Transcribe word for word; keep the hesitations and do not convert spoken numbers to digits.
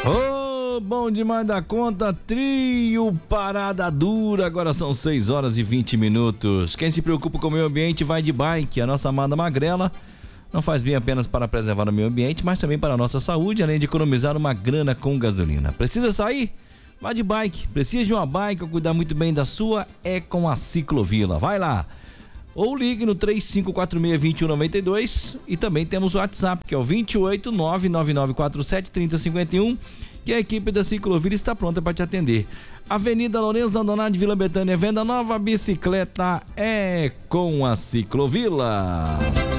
Ô, oh, bom demais da conta, trio Parada Dura. Agora são seis horas e vinte minutos. Quem se preocupa com o meio ambiente vai de bike. A nossa amada Magrela não faz bem apenas para preservar o meio ambiente, mas também para a nossa saúde, além de economizar uma grana com gasolina. Precisa sair? Vá de bike. Precisa de uma bike ou cuidar muito bem da sua? É com a Ciclovila. Vai lá. Ou ligue no três cinco quatro seis, dois um nove dois e também temos o WhatsApp, que é o dois oito nove nove nove quatro sete três zero cinco um, que a equipe da Ciclovila está pronta para te atender. Avenida Lourenço Andoná de Vila Betânia, venda nova bicicleta é com a Ciclovila.